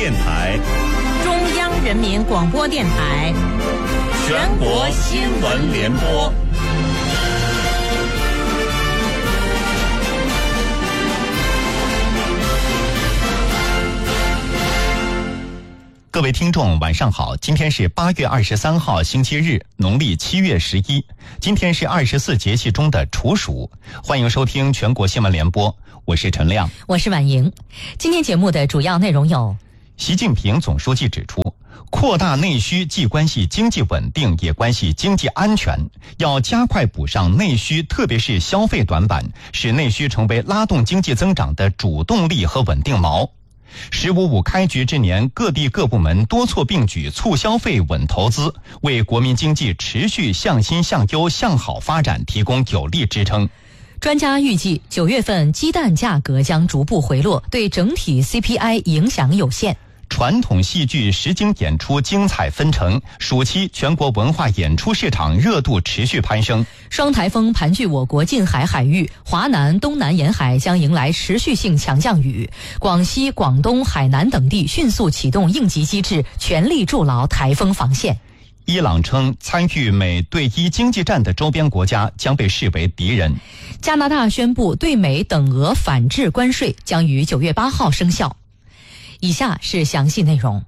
电台、 中央人民广播电台、 全国新闻联播。各位听众晚上好，今天是8月23号星期日，农历7月11，今天是24节气中的处暑，欢迎收听全国新闻联播，我是陈亮， 我是婉莹。今天节目的主要内容有： 习近平总书记指出，扩大内需既关系经济稳定，也关系经济安全，要加快补上内需，特别是消费短板，使内需成为拉动经济增长的主动力和稳定锚。“15+5”开局之年，各地各部门多措并举，促消费、稳投资，为国民经济持续向新向优向好发展提供有力支撑。 专家预计9月份鸡蛋价格将逐步回落，对整体 CPI 影响有限。 传统戏剧实景演出精彩纷呈，暑期全国文化演出市场热度持续攀升。 双台风盘踞我国近海海域，华南、东南沿海将迎来持续性强降雨。广西、广东、海南等地迅速启动应急机制，全力筑牢台风防线。 伊朗称，参与美对伊经济战的周边国家将被视为敌人。 加拿大宣布对美等额反制关税将于9月8号生效。以下是详细内容。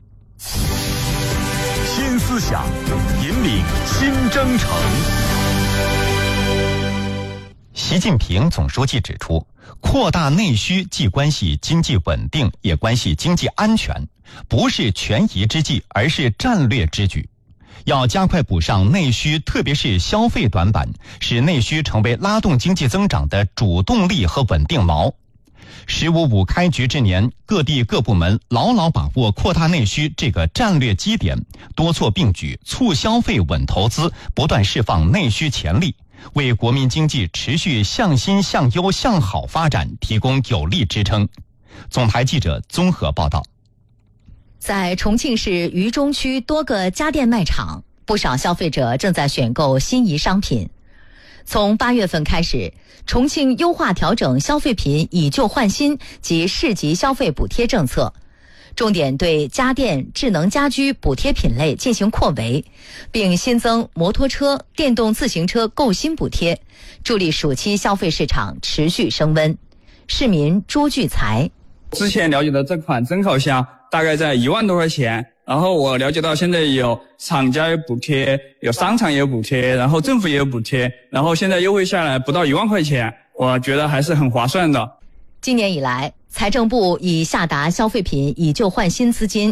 新思想，引领新征程。 习近平总书记指出，扩大内需既关系经济稳定，也关系经济安全，不是权宜之计，而是战略之举。要加快补上内需，特别是消费短板，使内需成为拉动经济增长的主动力和稳定锚。“15+5”开局之年，各地各部门牢牢把握扩大内需这个战略基点，多措并举，促消费、稳投资，不断释放内需潜力，为国民经济持续向新向优向好发展提供有力支撑。总台记者综合报道。 在重庆市渝中区多个家电卖场，不少消费者正在选购心仪商品。从8月份开始，重庆优化调整消费品以旧换新及市级消费补贴政策，重点对家电、智能家居补贴品类进行扩围，并新增摩托车、电动自行车购新补贴，助力暑期消费市场持续升温。市民朱聚财： 之前了解的这款蒸烤箱大概在1万多块钱，然后我了解到现在有厂家有补贴，有商场也有补贴，然后政府也有补贴，然后现在优惠下来不到1万块钱，我觉得还是很划算的。 今年以来，财政部已下达消费品以旧换新资金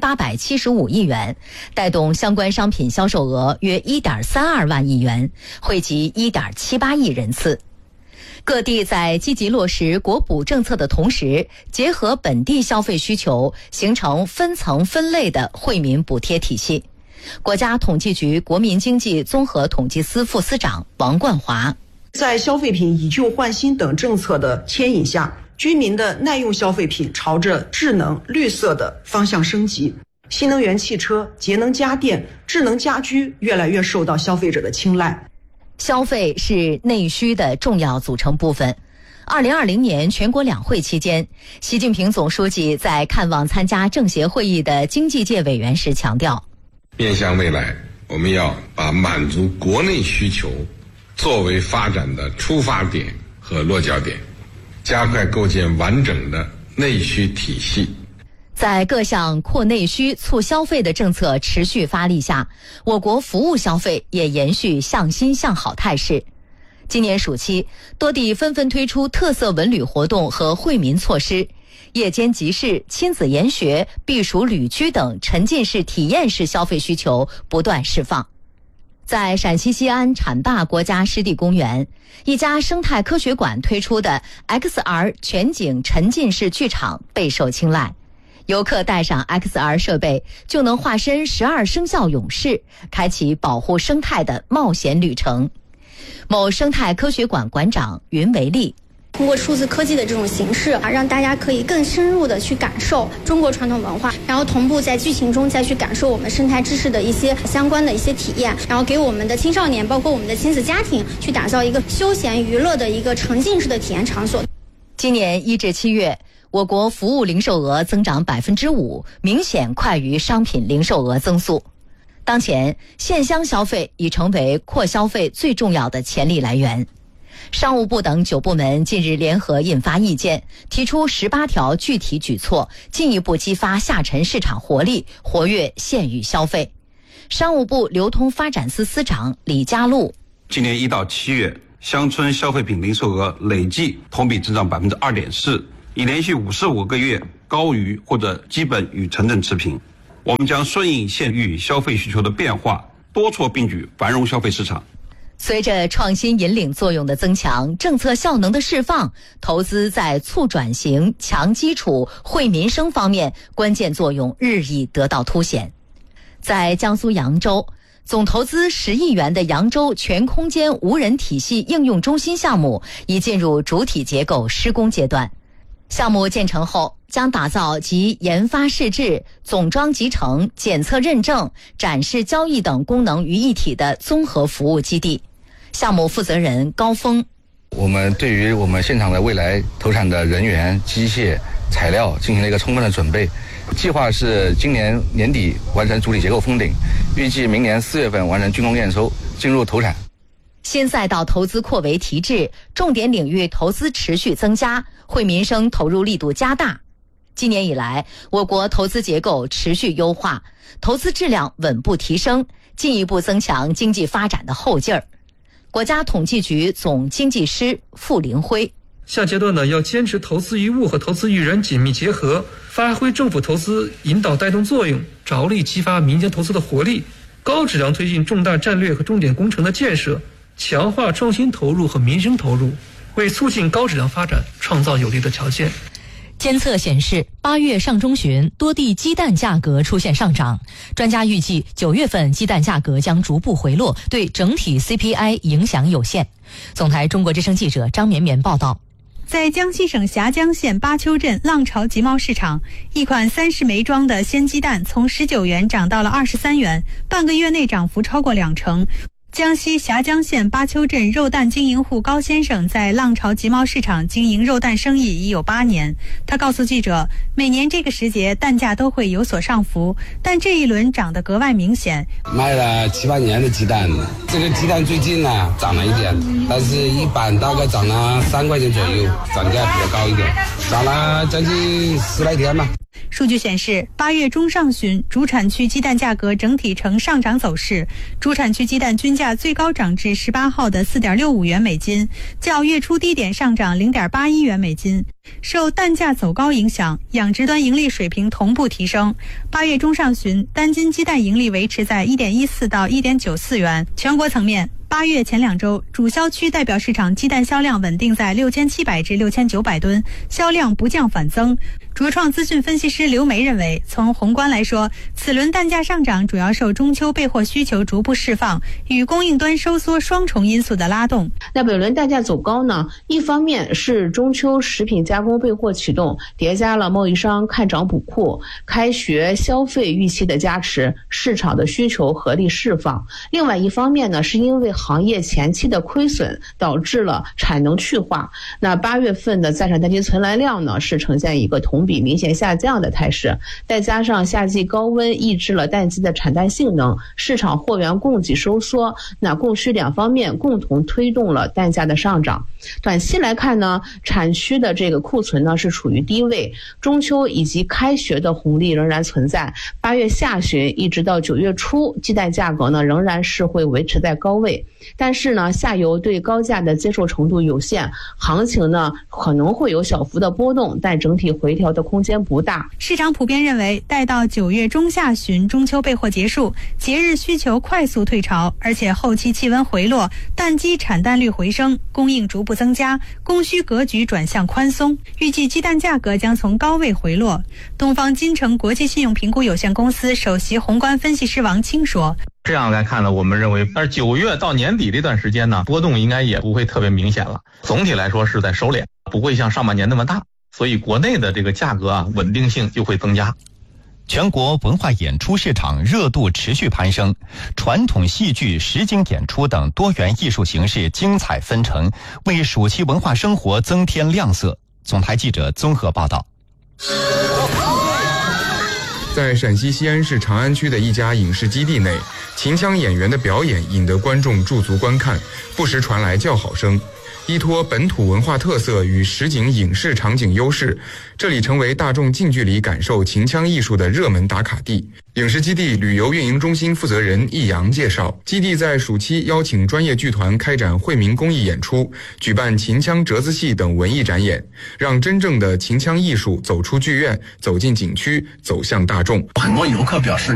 1875亿元，带动相关商品销售额约1.32万亿元，惠及1.78亿人次。各地在积极落实国补政策的同时，结合本地消费需求，形成分层分类的惠民补贴体系。国家统计局国民经济综合统计司副司长王冠华： 在消费品以旧换新等政策的牵引下，居民的耐用消费品朝着智能、绿色的方向升级，新能源汽车、节能家电、智能家居越来越受到消费者的青睐。 消费是内需的重要组成部分。2020年全国两会期间，习近平总书记在看望参加政协会议的经济界委员时强调， 面向未来，我们要把满足国内需求作为发展的出发点和落脚点，加快构建完整的内需体系。 在各项扩内需、促消费的政策持续发力下，我国服务消费也延续向新向好态势。今年暑期，多地纷纷推出特色文旅活动和惠民措施，夜间集市、亲子研学、避暑旅居等沉浸式体验式消费需求不断释放。在陕西西安浐灞国家湿地公园，一家生态科学馆推出的 XR 全景沉浸式剧场备受青睐。游客带上 XR 设备，就能化身12生肖勇士，开启保护生态的冒险旅程。某生态科学馆馆长云维利： 通过数字科技的这种形式让大家可以更深入的去感受中国传统文化，然后同步在剧情中再去感受我们生态知识的一些相关的一些体验，然后给我们的青少年包括我们的亲子家庭去打造一个休闲娱乐的一个沉浸式的体验场所。 今年1至7月， 我国服务零售额增长5%，明显快于商品零售额增速。当前，线乡消费已成为扩消费最重要的潜力来源。商务部等9部门近日联合印发意见，提出18条具体举措，进一步激发下沉市场活力，活跃县域消费。商务部流通发展司司长李家禄： 今年1到7月，乡村消费品零售额累计同比增长2.4%，已连续55个月高于或者基本与城镇持平。我们将顺应县域消费需求的变化，多措并举，繁荣消费市场。 随着创新引领作用的增强，政策效能的释放，投资在促转型、强基础、惠民生方面关键作用日益得到凸显。在江苏扬州，总投资10亿元的扬州全空间无人体系应用中心项目已进入主体结构施工阶段。项目建成后，将打造集研发试制、总装集成、检测认证、展示交易等功能于一体的综合服务基地。项目负责人高峰： 我们对于我们现场的未来投产的人员、机械、材料进行了一个充分的准备，计划是今年年底完成主体结构封顶，预计明年4月份完成竣工验收，进入投产。 新赛道投资扩围提质，重点领域投资持续增加，惠民生投入力度加大。今年以来，我国投资结构持续优化，投资质量稳步提升，进一步增强经济发展的后劲儿。国家统计局总经济师傅林辉： 下阶段呢，要坚持投资于物和投资于人紧密结合，发挥政府投资引导带动作用，着力激发民间投资的活力，高质量推进重大战略和重点工程的建设，强化创新投入和民生投入，为促进高质量发展创造有利的条件。 监测显示，8月上中旬多地鸡蛋价格出现上涨，专家预计9月份鸡蛋价格将逐步回落，对整体 CPI 影响有限。总台中国之声记者张绵绵报道。 在江西省峡江县巴丘镇浪潮集贸市场，一款30枚装的鲜鸡蛋从19元涨到了23元，半个月内涨幅超过2成。江西峡江县巴丘镇肉蛋经营户高先生在浪潮集贸市场经营肉蛋生意已有8年。他告诉记者，每年这个时节蛋价都会有所上浮，但这一轮涨得格外明显。 卖了7、8年的鸡蛋，这个鸡蛋最近呢涨了一点，但是一般大概涨了3块钱左右，涨价比较高一点，涨了将近10来天吧。 数据显示，8月中上旬，主产区鸡蛋价格整体呈上涨走势。主产区鸡蛋均价最高涨至18号的4.65元每斤，较月初低点上涨0.81元每斤。受蛋价走高影响，养殖端盈利水平同步提升。8月中上旬，单斤鸡蛋盈利维持在1.14到1.94元。全国层面，8月前2周，主销区代表市场鸡蛋销量稳定在6700至6900吨，销量不降反增。卓创资讯分析师刘梅认为，从宏观来说，此轮蛋价上涨主要受中秋备货需求逐步释放与供应端收缩双重因素的拉动。 那本轮蛋价走高呢，一方面是中秋食品加工备货启动，叠加了贸易商看涨补库、开学消费预期的加持，市场的需求合力释放。另外一方面呢，是因为行业前期的亏损导致了产能去化。那8月份的在产单斤存栏量呢，是呈现一个同比明显下降的态势，再加上夏季高温抑制了蛋鸡的产蛋性能，市场货源供给收缩，那供需两方面共同推动了蛋价的上涨。短期来看呢，产区的这个库存呢是处于低位，中秋以及开学的红利仍然存在。8月下旬一直到9月初，鸡蛋价格呢仍然是会维持在高位，但是呢，下游对高价的接受程度有限，行情呢可能会有小幅的波动，但整体回调的空间不大。 市场普遍认为，待到9月中下旬中秋备货结束，节日需求快速退潮，而且后期气温回落，蛋鸡产蛋率回升，供应逐步增加，供需格局转向宽松，预计鸡蛋价格将从高位回落。东方金城国际信用评估有限公司首席宏观分析师王清说， 这样来看呢，我们认为，但是9月到年底这段时间呢，波动应该也不会特别明显了。总体来说是在收敛，不会像上半年那么大，所以国内的这个价格稳定性就会增加。 全国文化演出市场热度持续攀升，传统戏剧、实景演出等多元艺术形式精彩纷呈，为暑期文化生活增添亮色。总台记者综合报道。 在陕西西安市长安区的一家影视基地内，秦腔演员的表演引得观众驻足观看，不时传来叫好声。依托本土文化特色与实景影视场景优势，这里成为大众近距离感受秦腔艺术的热门打卡地。影视基地旅游运营中心负责人易阳介绍，基地在暑期邀请专业剧团开展惠民公益演出，举办秦腔折子戏等文艺展演，让真正的秦腔艺术走出剧院，走进景区，走向大众。 很多游客表示